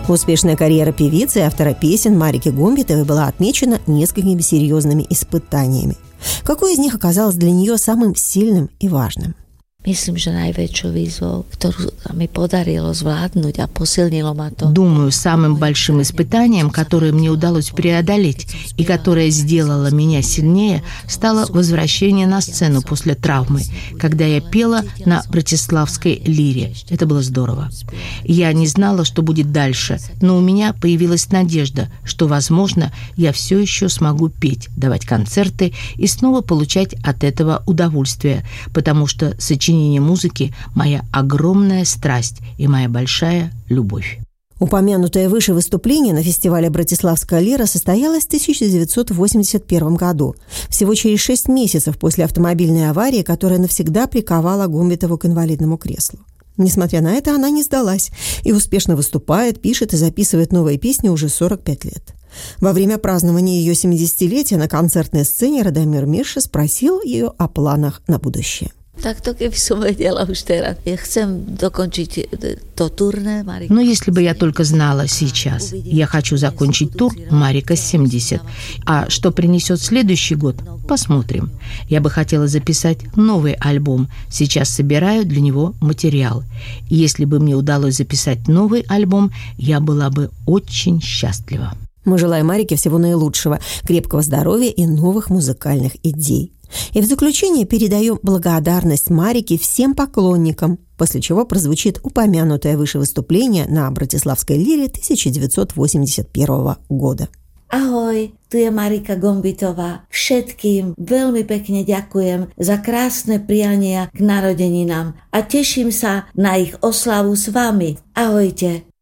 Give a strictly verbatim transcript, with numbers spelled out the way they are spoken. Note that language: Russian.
Успешная карьера певицы и автора песен Марики Гумбитовой была отмечена несколькими серьезными испытаниями. Какое из них оказалось для нее самым сильным и важным? Myslím, že najväčšou výzvou, ktorú mi podarilo zvládnuť a posilnilo ma to. Думаю, самым большим испытанием, которое мне удалось преодолеть и которое сделало меня сильнее, стало возвращение на сцену после травмы, когда я пела на Братиславской лире. Это было здорово. Я не знала, что будет дальше, но у меня появилась надежда, что, возможно, я все еще смогу петь, давать концерты и снова получать от этого удовольствие, потому что сочинение музыки – моя огромная страсть и моя большая любовь. Упомянутое выше выступление на фестивале «Братиславская лира» состоялось в тысяча девятьсот восемьдесят первом году, всего через шесть месяцев после автомобильной аварии, которая навсегда приковала Гумбитову к инвалидному креслу. Несмотря на это, она не сдалась и успешно выступает, пишет и записывает новые песни уже сорок пять лет. Во время празднования ее семидесятилетия на концертной сцене Радомир Мирша спросил ее о планах на будущее. Tak to keby som vedela už teraz. Ja chcem dokončiť to turné Marika. Но если бы я только знала сейчас, я хочу закончить тур «Марика семьдесят». А что принесет следующий год, посмотрим. Я бы хотела записать новый альбом. Сейчас собираю для него материал. И если бы мне удалось записать новый альбом, я была бы очень счастлива. Мы желаем Марике всего наилучшего, крепкого здоровья и новых музыкальных идей. И в заключение передаем благодарность Марике всем поклонникам, после чего прозвучит упомянутое выше выступление на Братиславской лире тысяча девятьсот восемьдесят первого года. Ahoj, tu je Marika Gombitová. Všetkým veľmi pekne ďakujem za krásne priania k narodeninám a teším sa na ich oslavu s vami. Ahojte.